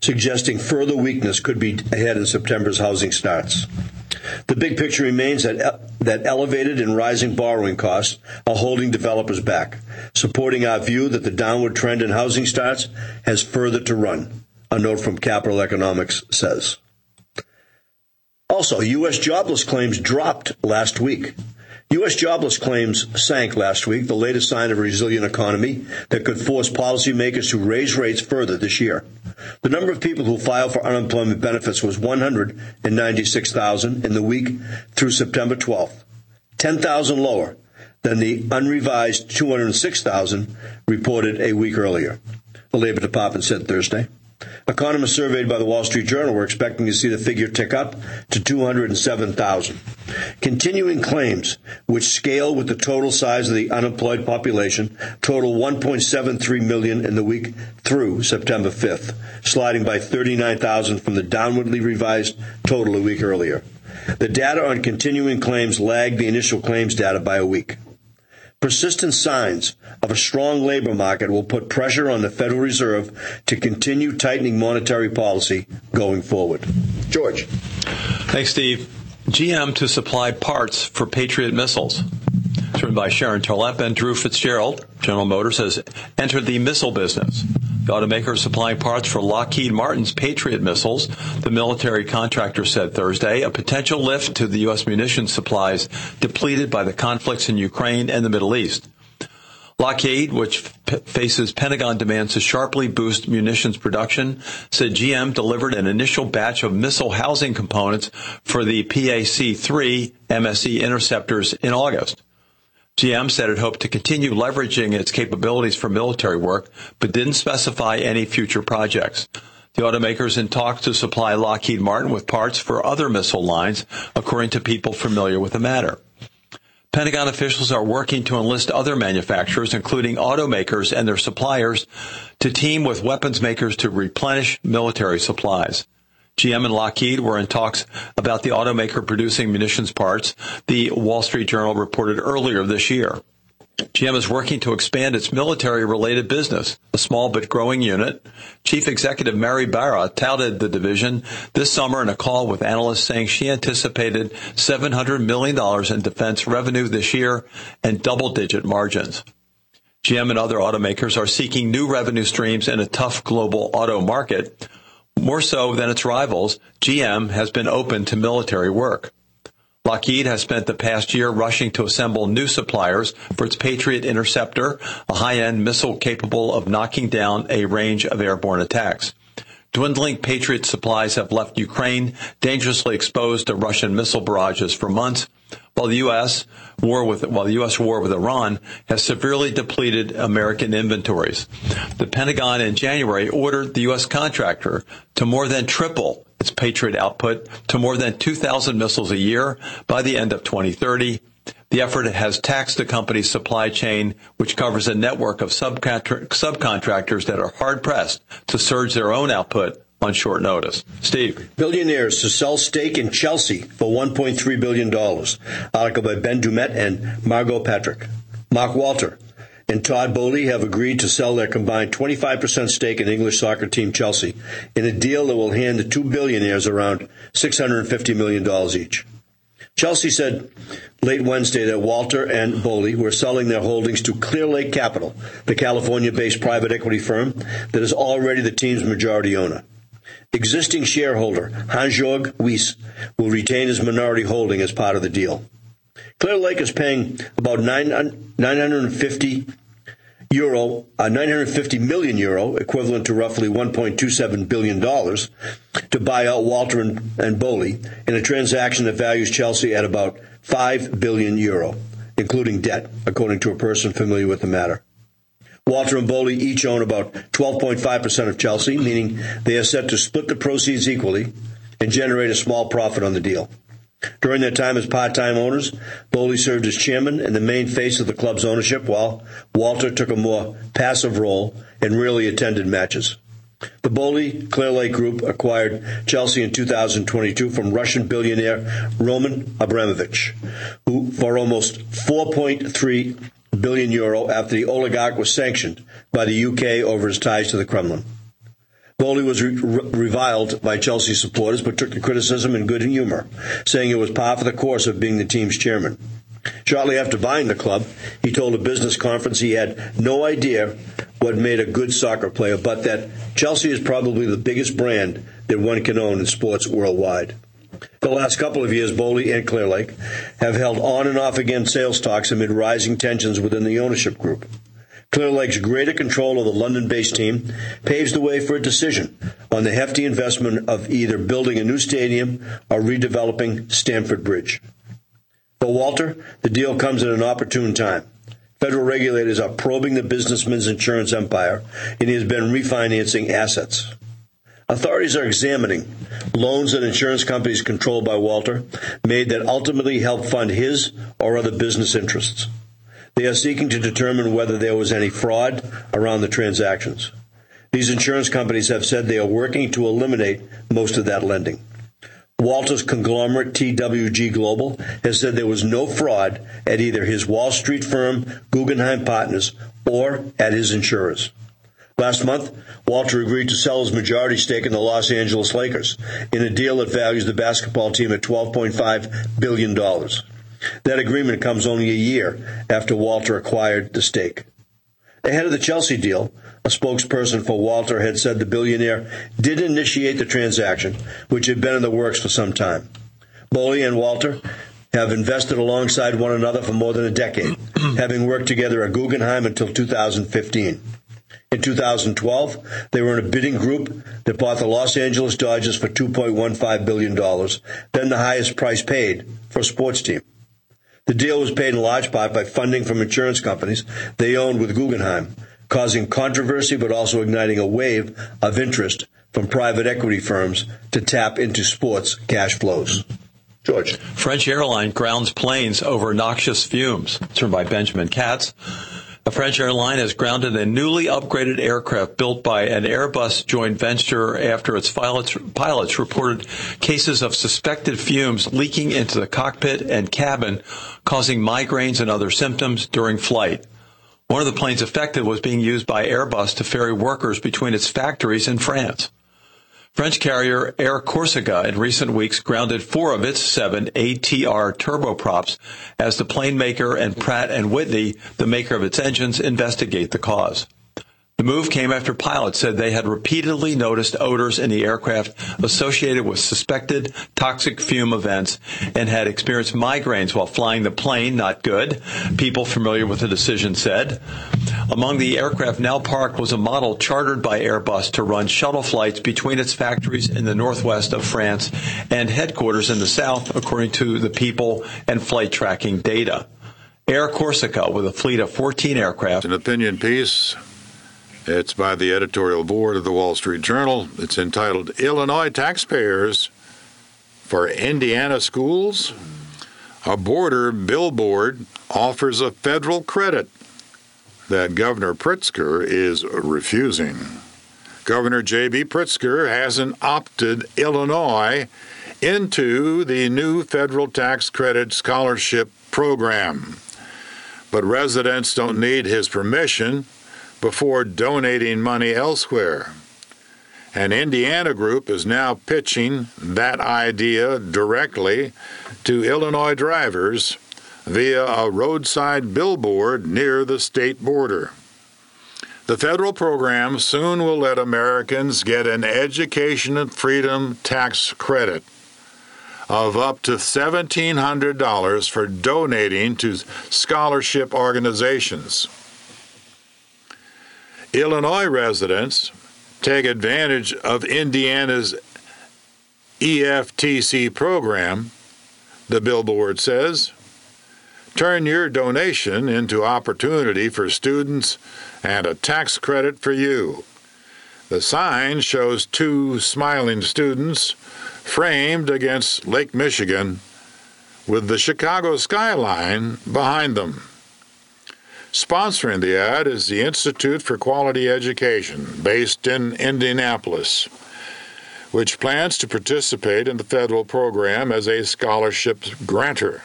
suggesting further weakness could be ahead in September's housing starts. The big picture remains that elevated and rising borrowing costs are holding developers back, supporting our view that the downward trend in housing starts has further to run, a note from Capital Economics says. Also, U.S. jobless claims dropped last week. U.S. jobless claims sank last week, the latest sign of a resilient economy that could force policymakers to raise rates further this year. The number of people who filed for unemployment benefits was 196,000 in the week through September 12th, 10,000 lower than the unrevised 206,000 reported a week earlier, the Labor Department said Thursday. Economists surveyed by the Wall Street Journal were expecting to see the figure tick up to 207,000. Continuing claims, which scale with the total size of the unemployed population, total 1.73 million in the week through September 5th, sliding by 39,000 from the downwardly revised total a week earlier. The data on continuing claims lagged the initial claims data by a week. Persistent signs of a strong labor market will put pressure on the Federal Reserve to continue tightening monetary policy going forward. George. Thanks, Steve. GM to supply parts for Patriot missiles. It's written by Sharon Tarlep and Drew Fitzgerald. General Motors has entered the missile business. The automaker is supplying parts for Lockheed Martin's Patriot missiles, the military contractor said Thursday, a potential lift to the U.S. munitions supplies depleted by the conflicts in Ukraine and the Middle East. Lockheed, which faces Pentagon demands to sharply boost munitions production, said GM delivered an initial batch of missile housing components for the PAC-3 MSE interceptors in August. GM said it hoped to continue leveraging its capabilities for military work, but didn't specify any future projects. The automaker is in talks to supply Lockheed Martin with parts for other missile lines, according to people familiar with the matter. Pentagon officials are working to enlist other manufacturers, including automakers and their suppliers, to team with weapons makers to replenish military supplies. GM and Lockheed were in talks about the automaker producing munitions parts, the Wall Street Journal reported earlier this year. GM is working to expand its military-related business, a small but growing unit. Chief Executive Mary Barra touted the division this summer in a call with analysts, saying she anticipated $700 million in defense revenue this year and double-digit margins. GM and other automakers are seeking new revenue streams in a tough global auto market. More so than its rivals, GM has been open to military work. Lockheed has spent the past year rushing to assemble new suppliers for its Patriot Interceptor, a high-end missile capable of knocking down a range of airborne attacks. Dwindling Patriot supplies have left Ukraine dangerously exposed to Russian missile barrages for months, while the U.S. war with Iran has severely depleted American inventories. The Pentagon in January ordered the U.S. contractor to more than triple its Patriot output to more than 2,000 missiles a year by the end of 2030. The effort has taxed the company's supply chain, which covers a network of subcontractors that are hard-pressed to surge their own output on short notice. Steve. Billionaires to sell stake in Chelsea for $1.3 billion. Article by Ben Dumet and Margot Patrick. Mark Walter and Todd Boehly have agreed to sell their combined 25% stake in English soccer team Chelsea in a deal that will hand the two billionaires around $650 million each. Chelsea said late Wednesday that Walter and Boehly were selling their holdings to Clear Lake Capital, the California-based private equity firm that is already the team's majority owner. Existing shareholder Hans-Jörg Wyss will retain his minority holding as part of the deal. Clear Lake is paying about 950 million euro, equivalent to roughly $1.27 billion, to buy out Walter and Boehly in a transaction that values Chelsea at about 5 billion euro, including debt, according to a person familiar with the matter. Walter and Boehly each own about 12.5% of Chelsea, meaning they are set to split the proceeds equally and generate a small profit on the deal. During their time as part-time owners, Boehly served as chairman and the main face of the club's ownership, while Walter took a more passive role and rarely attended matches. The Boehly Clear Lake Group acquired Chelsea in 2022 from Russian billionaire Roman Abramovich, who for almost 4.3 billion euro after the oligarch was sanctioned by the UK over his ties to the Kremlin. Bowley was reviled by Chelsea supporters, but took the criticism in good humor, saying it was par for the course of being the team's chairman. Shortly after buying the club, he told a business conference he had no idea what made a good soccer player, but that Chelsea is probably the biggest brand that one can own in sports worldwide. The last couple of years, Bowley and Clear Lake have held on and off again sales talks amid rising tensions within the ownership group. Clear Lake's greater control of the London-based team paves the way for a decision on the hefty investment of either building a new stadium or redeveloping Stamford Bridge. For Walter, the deal comes at an opportune time. Federal regulators are probing the businessman's insurance empire, and he has been refinancing assets. Authorities are examining loans that insurance companies controlled by Walter made that ultimately helped fund his or other business interests. They are seeking to determine whether there was any fraud around the transactions. These insurance companies have said they are working to eliminate most of that lending. Walter's conglomerate TWG Global has said there was no fraud at either his Wall Street firm, Guggenheim Partners, or at his insurers. Last month, Walter agreed to sell his majority stake in the Los Angeles Lakers in a deal that values the basketball team at $12.5 billion. That agreement comes only a year after Walter acquired the stake. Ahead of the Chelsea deal, a spokesperson for Walter had said the billionaire did initiate the transaction, which had been in the works for some time. Bowley and Walter have invested alongside one another for more than a decade, having worked together at Guggenheim until 2015. In 2012, they were in a bidding group that bought the Los Angeles Dodgers for $2.15 billion, then the highest price paid for a sports team. The deal was paid in large part by funding from insurance companies they owned with Guggenheim, causing controversy but also igniting a wave of interest from private equity firms to tap into sports cash flows. George. French airline grounds planes over noxious fumes. It's written by Benjamin Katz. A French airline has grounded a newly upgraded aircraft built by an Airbus joint venture after its pilots reported cases of suspected fumes leaking into the cockpit and cabin, causing migraines and other symptoms during flight. One of the planes affected was being used by Airbus to ferry workers between its factories in France. French carrier Air Corsica in recent weeks grounded 4 of its 7 ATR turboprops as the plane maker and Pratt & Whitney, the maker of its engines, investigate the cause. The move came after pilots said they had repeatedly noticed odors in the aircraft associated with suspected toxic fume events and had experienced migraines while flying the plane. Not good, people familiar with the decision said. Among the aircraft now parked was a model chartered by Airbus to run shuttle flights between its factories in the northwest of France and headquarters in the south, according to the people and flight tracking data. Air Corsica, with a fleet of 14 aircraft. An opinion piece. It's by the editorial board of the Wall Street Journal. It's entitled, Illinois Taxpayers for Indiana Schools. A border billboard offers a federal credit that Governor Pritzker is refusing. Governor J.B. Pritzker hasn't opted Illinois into the new federal tax credit scholarship program. But residents don't need his permission before donating money elsewhere. An Indiana group is now pitching that idea directly to Illinois drivers via a roadside billboard near the state border. The federal program soon will let Americans get an education and freedom tax credit of up to $1,700 for donating to scholarship organizations. Illinois residents take advantage of Indiana's EFTC program, the billboard says. Turn your donation into opportunity for students and a tax credit for you. The sign shows 2 smiling students framed against Lake Michigan with the Chicago skyline behind them. Sponsoring the ad is the Institute for Quality Education, based in Indianapolis, which plans to participate in the federal program as a scholarship grantor.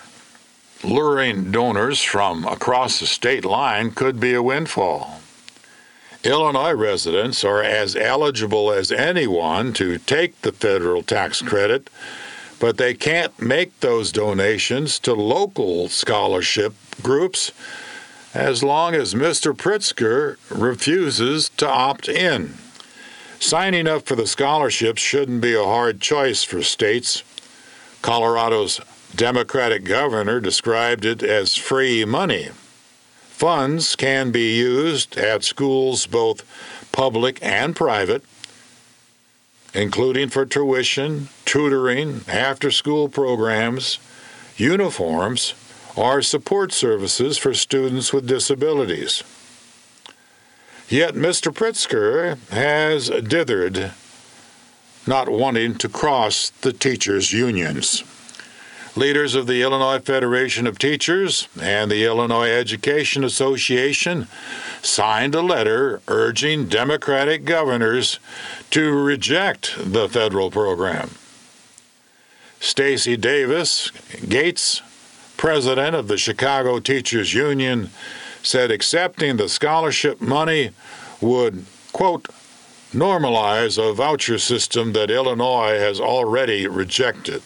Luring donors from across the state line could be a windfall. Illinois residents are as eligible as anyone to take the federal tax credit, but they can't make those donations to local scholarship groups as long as Mr. Pritzker refuses to opt in. Signing up for the scholarships shouldn't be a hard choice for states. Colorado's Democratic governor described it as free money. Funds can be used at schools both public and private, including for tuition, tutoring, after-school programs, uniforms, or support services for students with disabilities. Yet Mr. Pritzker has dithered, not wanting to cross the teachers' unions. Leaders of the Illinois Federation of Teachers and the Illinois Education Association signed a letter urging Democratic governors to reject the federal program. Stacey Davis Gates, president of the Chicago Teachers Union, said accepting the scholarship money would, quote, normalize a voucher system that Illinois has already rejected.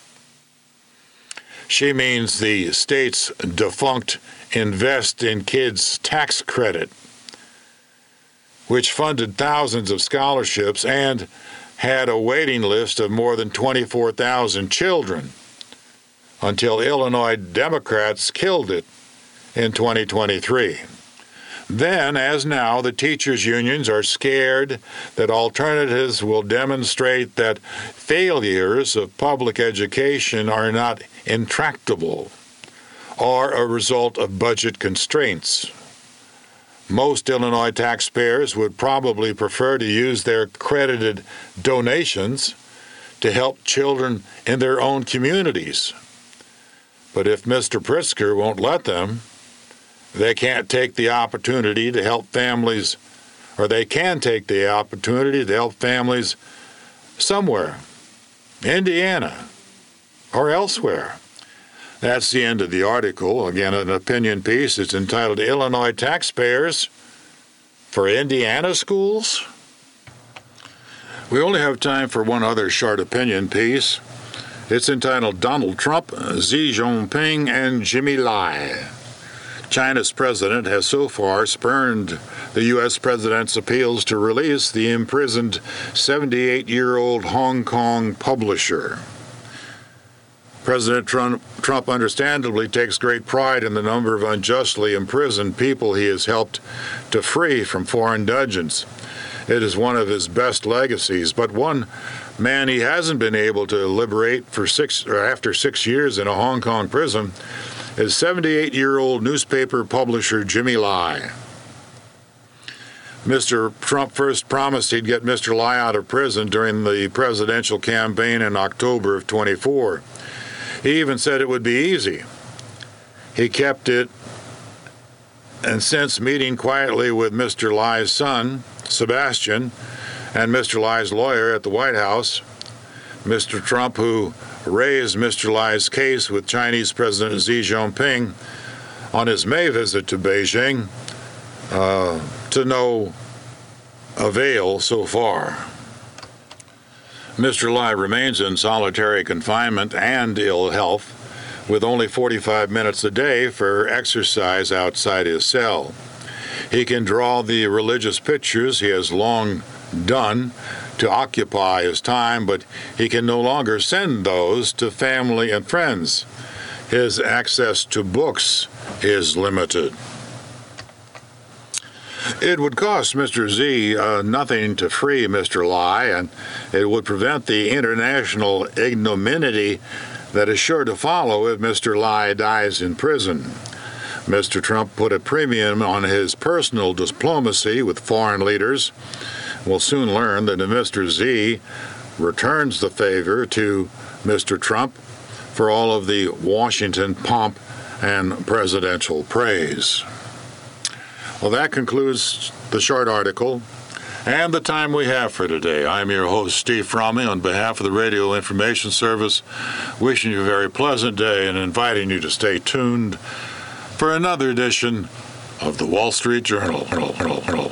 She means the state's defunct Invest in Kids tax credit, which funded thousands of scholarships and had a waiting list of more than 24,000 children until Illinois Democrats killed it in 2023. Then, as now, the teachers' unions are scared that alternatives will demonstrate that failures of public education are not intractable or a result of budget constraints. Most Illinois taxpayers would probably prefer to use their credited donations to help children in their own communities. But if Mr. Pritzker won't let them, they can't take the opportunity to help families, or they can take the opportunity to help families somewhere, Indiana, or elsewhere. That's the end of the article. Again, an opinion piece. It's entitled Illinois Taxpayers for Indiana Schools. We only have time for one other short opinion piece. It's entitled Donald Trump, Xi Jinping, and Jimmy Lai. China's president has so far spurned the U.S. president's appeals to release the imprisoned 78-year-old Hong Kong publisher. President Trump understandably takes great pride in the number of unjustly imprisoned people he has helped to free from foreign dungeons. It is one of his best legacies, but one man he hasn't been able to liberate after 6 years in a Hong Kong prison is 78-year-old newspaper publisher Jimmy Lai. Mr. Trump first promised he'd get Mr. Lai out of prison during the presidential campaign in October of 24. He even said it would be easy. He kept it, and since meeting quietly with Mr. Lai's son, Sebastian, and Mr. Lai's lawyer at the White House, Mr. Trump, who raised Mr. Lai's case with Chinese President Xi Jinping on his May visit to Beijing, to no avail so far. Mr. Lai remains in solitary confinement and ill health, with only 45 minutes a day for exercise outside his cell. He can draw the religious pictures he has long done to occupy his time, but he can no longer send those to family and friends. His access to books is limited. It would cost Mr. Xi nothing to free Mr. Lai, and it would prevent the international ignominy that is sure to follow if Mr. Lai dies in prison. Mr. Trump put a premium on his personal diplomacy with foreign leaders. We'll soon learn that if Mr. Xi returns the favor to Mr. Trump for all of the Washington pomp and presidential praise. Well, that concludes the short article and the time we have for today. I'm your host, Steve Fromme, on behalf of the Radio Information Service, wishing you a very pleasant day and inviting you to stay tuned for another edition of the Wall Street Journal.